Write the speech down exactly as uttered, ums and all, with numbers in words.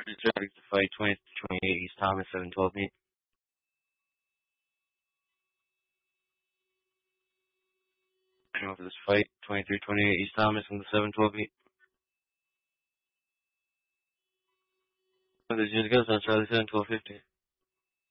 Ready to fight twenty twenty-eight East Thomas, seven twelve meet. Coming for this fight, twenty-three twenty-eight East Thomas in the seven twelve meet. This unit goes on Charlie seven twelve fifty.